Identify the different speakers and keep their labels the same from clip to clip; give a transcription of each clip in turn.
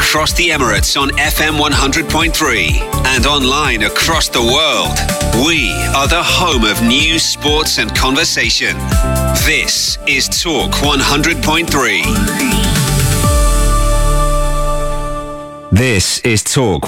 Speaker 1: across the Emirates on FM 100.3 and online across the world. We are the home of news, sports and conversation. This is Talk 100.3. This is Talk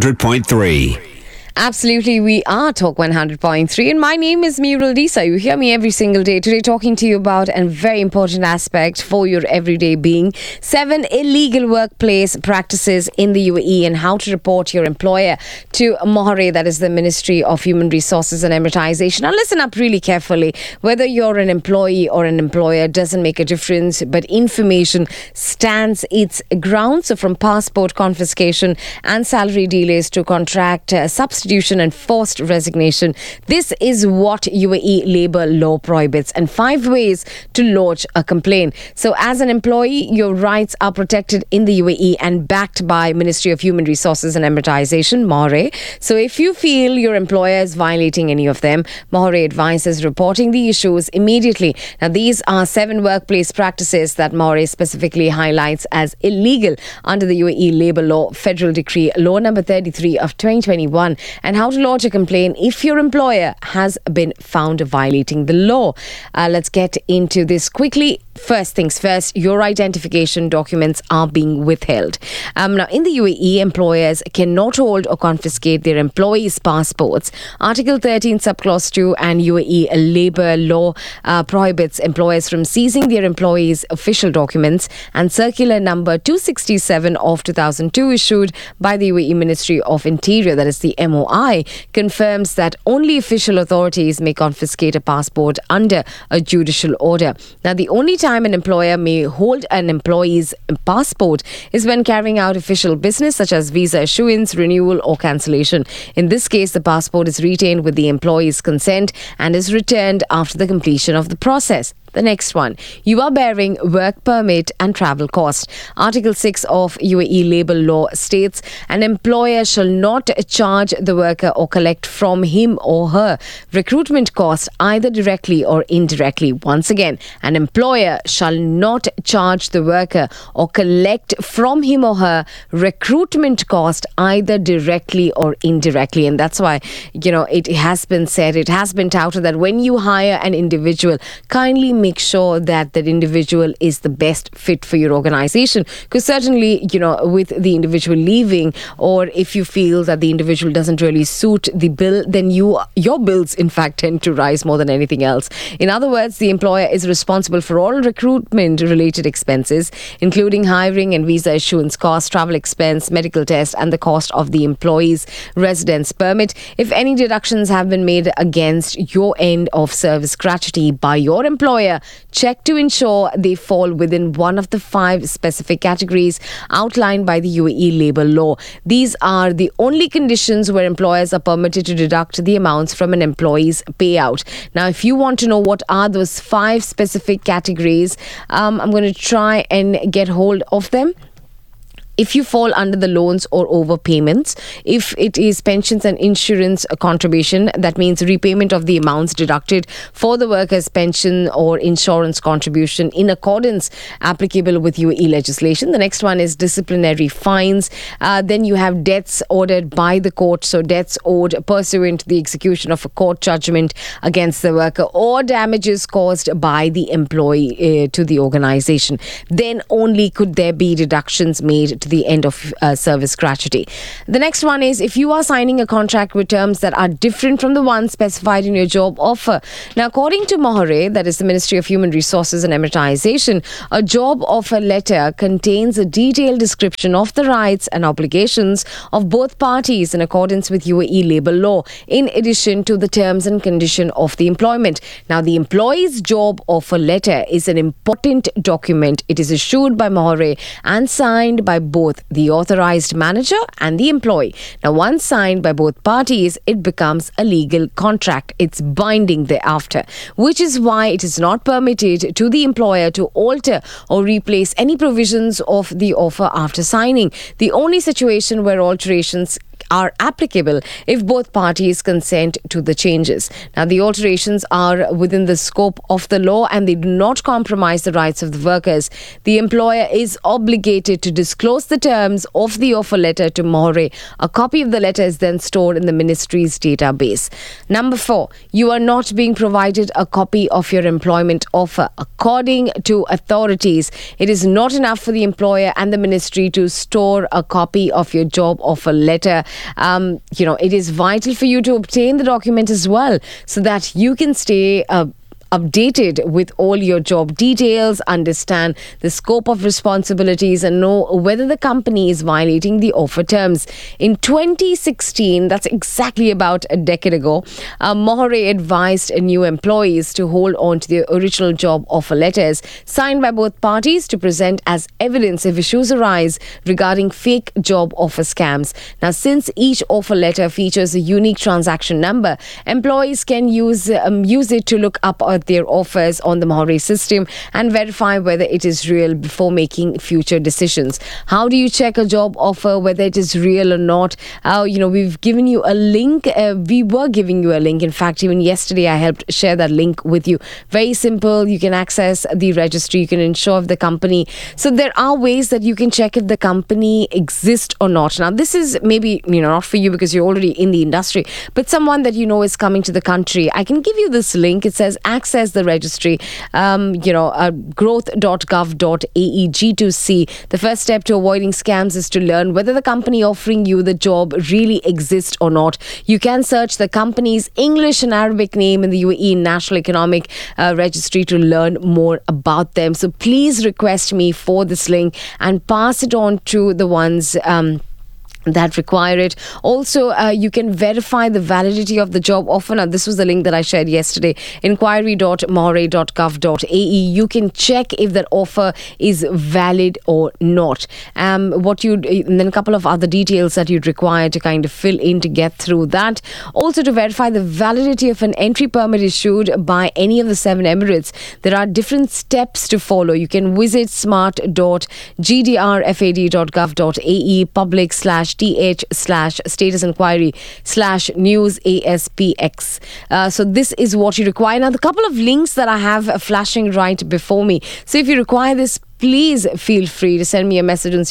Speaker 1: 100.3.
Speaker 2: Absolutely, we are Talk 100.3 and my name is Muriel Disa. You hear me every single day. Today talking to you about a very important aspect for your everyday being. 7 illegal workplace practices in the UAE and how to report your employer to MOHRE, that is the Ministry of Human Resources and Emiratization. Now listen up really carefully. Whether you're an employee or an employer doesn't make a difference, but information stands its ground. So from passport confiscation and salary delays to contract substitution and forced resignation, this is what UAE labour law prohibits, and 5 ways to lodge a complaint. So as an employee, your rights are protected in the UAE and backed by Ministry of Human Resources and Emiratization, MOHRE. So if you feel your employer is violating any of them, MOHRE advises reporting the issues immediately. Now these are 7 workplace practices that MOHRE specifically highlights as illegal under the UAE Labour Law Federal Decree Law number 33 of 2021, and how to lodge a complaint if your employer has been found violating the law. Let's get into this quickly. First things first, your identification documents are being withheld. Now, in the UAE, employers cannot hold or confiscate their employees' passports. Article 13, subclause 2 and UAE labour law prohibits employers from seizing their employees' official documents, and circular number 267 of 2002 issued by the UAE Ministry of Interior, that is the MOI, confirms that only official authorities may confiscate a passport under a judicial order. Now, the only time an employer may hold an employee's passport is when carrying out official business such as visa issuance, renewal or cancellation. In this case, the passport is retained with the employee's consent and is returned after the completion of the process. The next one, you are bearing work permit and travel cost. Article 6 of UAE labour law states an employer shall not charge the worker or collect from him or her recruitment cost either directly or indirectly. Once again, an employer shall not charge the worker or collect from him or her recruitment cost either directly or indirectly. And that's why, it has been said, it has been touted that when you hire an individual, kindly make sure that that individual is the best fit for your organization, because certainly with the individual leaving, or if you feel that the individual doesn't really suit the bill, then your bills in fact tend to rise more than anything else. In other words, the employer is responsible for all recruitment related expenses, including hiring and visa issuance costs, travel expense, medical test and the cost of the employee's residence permit. If any deductions have been made against your end of service gratuity by your employer, check to ensure they fall within one of the 5 specific categories outlined by the UAE labour law. These are the only conditions where employers are permitted to deduct the amounts from an employee's payout. Now, if you want to know what are those 5 specific categories, I'm going to try and get hold of them. If you fall under the loans or overpayments, if it is pensions and insurance contribution, that means repayment of the amounts deducted for the worker's pension or insurance contribution in accordance applicable with UAE legislation. The next one is disciplinary fines. Then you have debts ordered by the court, so debts owed pursuant to the execution of a court judgment against the worker, or damages caused by the employee to the organization. Then only could there be deductions made to the end of service gratuity. The next one is if you are signing a contract with terms that are different from the ones specified in your job offer. Now, according to MOHRE, that is the Ministry of Human Resources and Emiratization, a job offer letter contains a detailed description of the rights and obligations of both parties in accordance with UAE labour law, in addition to the terms and condition of the employment. Now, the employee's job offer letter is an important document. It is issued by MOHRE and signed by both the authorized manager and the employee. Now, once signed by both parties, it becomes a legal contract. It's binding thereafter, which is why it is not permitted to the employer to alter or replace any provisions of the offer after signing. The only situation where alterations are applicable if both parties consent to the changes. Now, the alterations are within the scope of the law and they do not compromise the rights of the workers. The employer is obligated to disclose the terms of the offer letter to Mohore. A copy of the letter is then stored in the ministry's database. Number 4, you are not being provided a copy of your employment offer. According to authorities, it is not enough for the employer and the ministry to store a copy of your job offer letter. It is vital for you to obtain the document as well so that you can stay updated with all your job details, understand the scope of responsibilities and know whether the company is violating the offer terms. In 2016, that's exactly about a decade ago, Mohore advised new employees to hold on to their original job offer letters signed by both parties to present as evidence if issues arise regarding fake job offer scams. Now, since each offer letter features a unique transaction number, employees can use it to look up their offers on the Mohore system and verify whether it is real before making future decisions. How do you check a job offer, whether it is real or not? We've given you a link. We were giving you a link. In fact, even yesterday, I helped share that link with you. Very simple. You can access the registry. You can ensure if the company. So there are ways that you can check if the company exists or not. Now, this is maybe, not for you because you're already in the industry, but someone that you know is coming to the country. I can give you this link. It says access the registry, growth.gov.ae G2C. The first step to avoiding scams is to learn whether the company offering you the job really exists or not. You can search the company's English and Arabic name in the UAE National Economic Registry to learn more about them. So please request me for this link and pass it on to the ones that require it. Also, you can verify the validity of the job offer. Now, this was the link that I shared yesterday, inquiry.mohore.gov.ae. You can check if that offer is valid or not. And then a couple of other details that you'd require to kind of fill in to get through that. Also, to verify the validity of an entry permit issued by any of the 7 Emirates, there are different steps to follow. You can visit smart.gdrfad.gov.ae public/th/status inquiry/news ASPX. So this is what you require. Now, the couple of links that I have flashing right before me. So if you require this, please feel free to send me a message on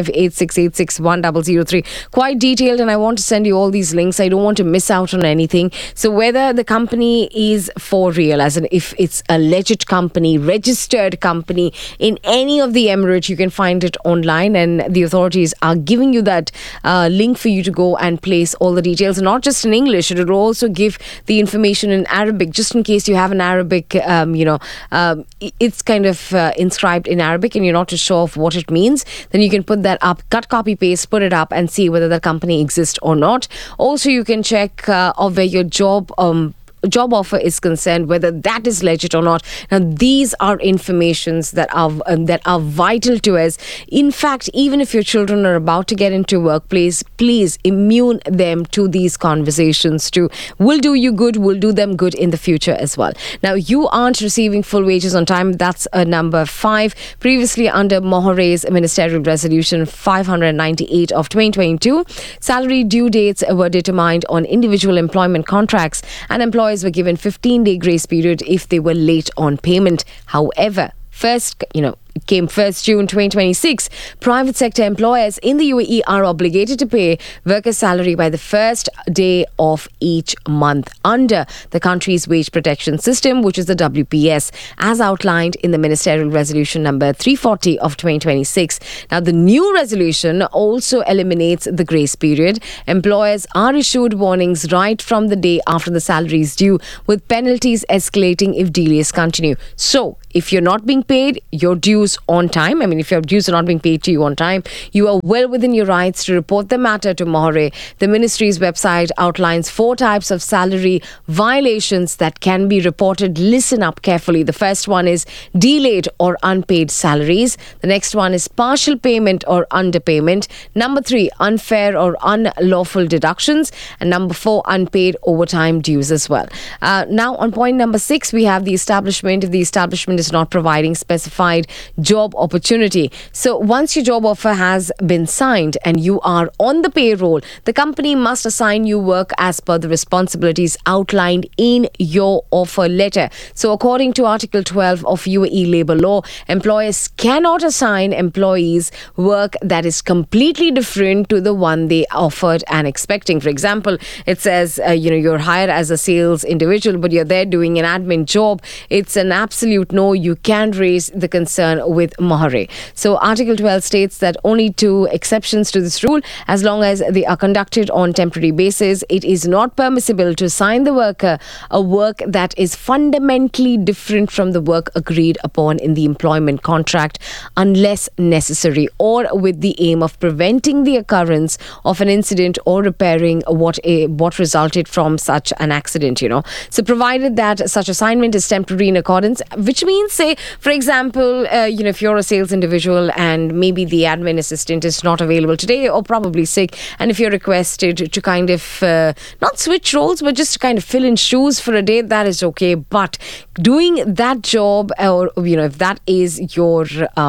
Speaker 2: 0586861003. Quite detailed, and I want to send you all these links. I don't want to miss out on anything. So whether the company is for real, as in if it's a legit company, registered company in any of the Emirates, you can find it online, and the authorities are giving you that link for you to go and place all the details, not just in English. It will also give the information in Arabic, just in case you have an Arabic, it's kind of inscribed in Arabic and you're not too sure of what it means, then you can put that up, cut, copy, paste, put it up and see whether the company exists or not. Also, you can check of where your job offer is concerned, whether that is legit or not. Now, these are informations that are vital to us. In fact, even if your children are about to get into workplace, please immune them to these conversations too. Will do you good, will do them good in the future as well. Now, you aren't receiving full wages on time. That's number 5. Previously, under Mohore's Ministerial Resolution 598 of 2022, salary due dates were determined on individual employment contracts, and employers were given 15-day grace period if they were late on payment. However, it came 1st June 2026, private sector employers in the UAE are obligated to pay workers' salary by the first day of each month under the country's wage protection system, which is the WPS, as outlined in the Ministerial Resolution number 340 of 2026. Now, the new resolution also eliminates the grace period. Employers are issued warnings right from the day after the salary is due, with penalties escalating if delays continue. So, if you're not being paid your dues on time, if your dues are not being paid to you on time, you are well within your rights to report the matter to Mohore. The ministry's website outlines 4 types of salary violations that can be reported. Listen up carefully. The first one is delayed or unpaid salaries. The next one is partial payment or underpayment. Number 3, unfair or unlawful deductions. And number 4, unpaid overtime dues as well. Now, on point number 6, we have the establishment. If the establishment is not providing specified job opportunity. So once your job offer has been signed and you are on the payroll, the company must assign you work as per the responsibilities outlined in your offer letter. So according to Article 12 of UAE Labour Law, employers cannot assign employees work that is completely different to the one they offered and expecting. For example, it says, you're hired as a sales individual, but you're there doing an admin job. It's an absolute no. You can raise the concern with Mohare. So Article 12 states that only two exceptions to this rule, as long as they are conducted on temporary basis, it is not permissible to assign the worker a work that is fundamentally different from the work agreed upon in the employment contract unless necessary, or with the aim of preventing the occurrence of an incident or repairing what resulted from such an accident, So provided that such assignment is temporary in accordance, which means, say, for example, if you're a sales individual and maybe the admin assistant is not available today or probably sick, and if you're requested to kind of not switch roles, but just to kind of fill in shoes for a day, that is okay. But doing that job, or, if that is your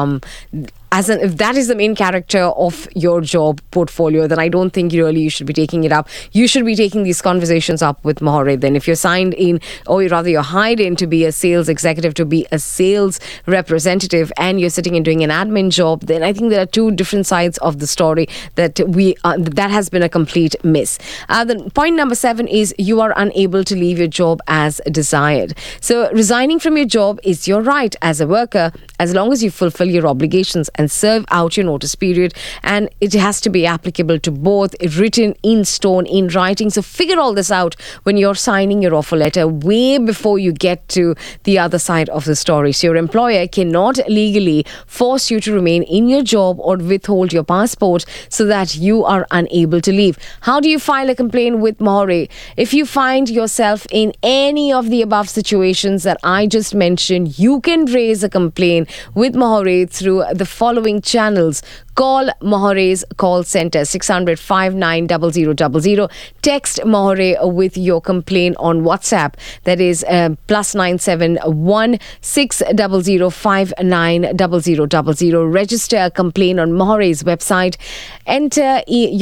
Speaker 2: if that is the main character of your job portfolio, then I don't think you should be taking it up. You should be taking these conversations up with Mohare. Then if you're signed in, or rather you're hired in to be a sales executive, to be a sales representative, and you're sitting and doing an admin job, then I think there are two different sides of the story that that has been a complete miss. Then point number 7 is you are unable to leave your job as desired. So resigning from your job is your right as a worker, as long as you fulfill your obligations and serve out your notice period, and it has to be applicable to both, written in stone, in writing. So figure all this out when you're signing your offer letter way before you get to the other side of the story. So your employer cannot legally force you to remain in your job or withhold your passport so that you are unable to leave. How do you file a complaint with Mohare? If you find yourself in any of the above situations that I just mentioned, you can raise a complaint with Mohare through the following channels. Call Mohare's call center 600 590000. Text Mohare with your complaint on WhatsApp, that is +971 600 590000. Register a complaint on Mohare's website. Enter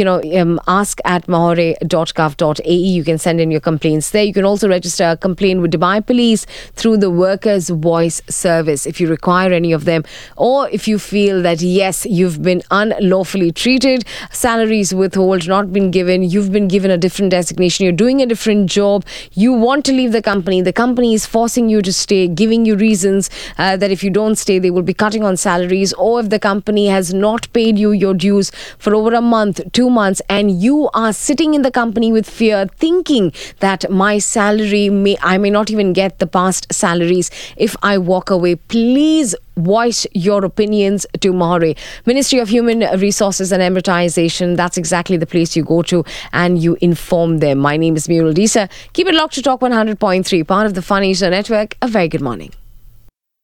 Speaker 2: ask@mohare.gov.ae. You can send in your complaints there. You can also register a complaint with Dubai Police through the Workers' Voice service if you require any of them, or if you feel that yes, you've been unlawfully treated, salaries withhold, not been given, you've been given a different designation, you're doing a different job, you want to leave the company is forcing you to stay, giving you reasons that if you don't stay they will be cutting on salaries, or if the company has not paid you your dues for over a month, 2 months, and you are sitting in the company with fear, thinking that my salary I may not even get the past salaries if I walk away, please voice your opinions to Mohare. Ministry of Human Resources and Emiratization, that's exactly the place you go to and you inform them. My name is Muriel Disa. Keep it locked to Talk 100.3, part of the Fun Asia Network. A very good morning.